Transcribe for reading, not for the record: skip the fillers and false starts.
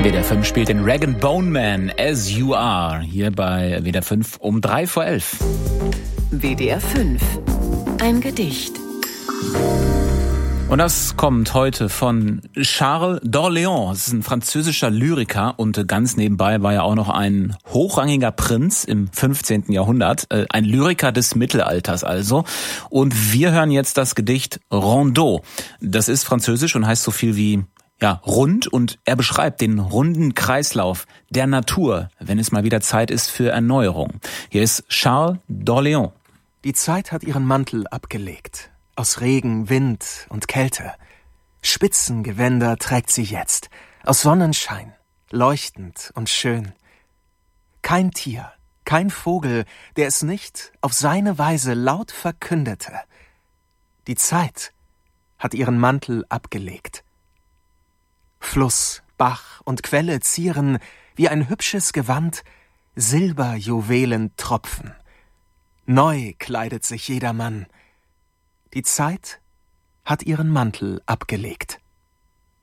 WDR 5 spielt den Rag & Bone Man, As You Are, hier bei WDR 5 um 11:03. WDR 5, ein Gedicht. Und das kommt heute von Charles d'Orléans. Das ist ein französischer Lyriker und ganz nebenbei war er auch noch ein hochrangiger Prinz im 15. Jahrhundert. Ein Lyriker des Mittelalters also. Und wir hören jetzt das Gedicht Rondeau. Das ist französisch und heißt so viel wie rund, und er beschreibt den runden Kreislauf der Natur, wenn es mal wieder Zeit ist für Erneuerung. Hier ist Charles d'Orléans. Die Zeit hat ihren Mantel abgelegt, aus Regen, Wind und Kälte. Spitzengewänder trägt sie jetzt, aus Sonnenschein, leuchtend und schön. Kein Tier, kein Vogel, der es nicht auf seine Weise laut verkündete. Die Zeit hat ihren Mantel abgelegt. Fluss, Bach und Quelle zieren wie ein hübsches Gewand Silberjuwelen-Tropfen. Neu kleidet sich jedermann. Die Zeit hat ihren Mantel abgelegt.